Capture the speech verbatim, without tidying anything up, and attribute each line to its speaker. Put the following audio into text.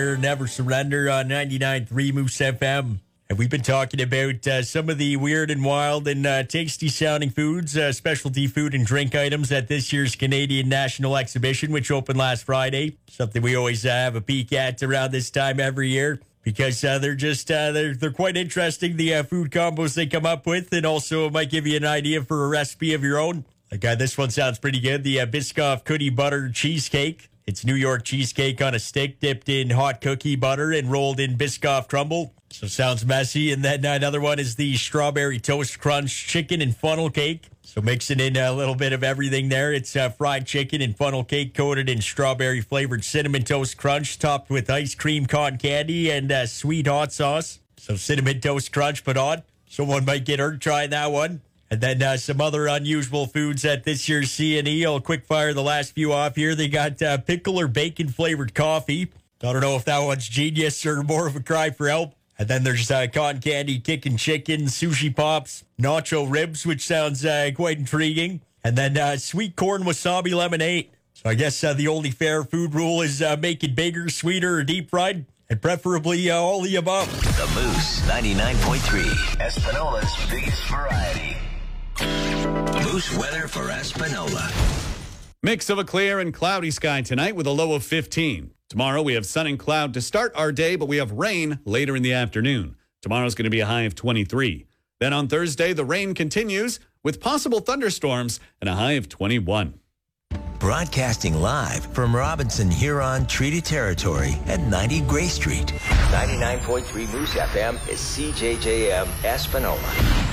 Speaker 1: Never Surrender on ninety-nine point three Moose F M. And we've been talking about uh, some of the weird and wild and uh, tasty sounding foods, uh, specialty food and drink items at this year's Canadian National Exhibition, which opened last Friday. Something we always uh, have a peek at around this time every year because uh, they're just uh, they're they're quite interesting. The uh, food combos they come up with, and also might give you an idea for a recipe of your own. Like uh, this one sounds pretty good. The uh, Biscoff Cookie Butter Cheesecake. It's New York cheesecake on a stick dipped in hot cookie butter and rolled in Biscoff crumble. So sounds messy. And then another one is the Strawberry Toast Crunch Chicken and Funnel Cake. So mixing in a little bit of everything there. It's uh, fried chicken and funnel cake coated in strawberry flavored Cinnamon Toast Crunch topped with ice cream cotton candy and uh, sweet hot sauce. So Cinnamon Toast Crunch, but odd. Someone might get hurt trying that one. And then uh, some other unusual foods at this year's C N E. I'll quick fire the last few off here. They got uh, pickle or bacon flavored coffee. I don't know if that one's genius or more of a cry for help. And then there's uh, cotton candy, kickin' chicken, sushi pops, nacho ribs, which sounds uh, quite intriguing. And then uh, sweet corn wasabi lemonade. So I guess uh, the only fair food rule is uh, make it bigger, sweeter, or deep fried. And preferably uh, all the above.
Speaker 2: The Moose ninety-nine point three, Espinola's biggest variety. Moose weather for Espinola.
Speaker 3: Mix of a clear and cloudy sky tonight with a low of fifteen. Tomorrow we have sun and cloud to start our day, but we have rain later in the afternoon. Tomorrow's going to be a high of twenty-three. Then on Thursday, the rain continues with possible thunderstorms and a high of twenty-one.
Speaker 2: Broadcasting live from Robinson Huron Treaty Territory at ninety Gray Street. ninety-nine point three Moose F M is C J J M Espinola.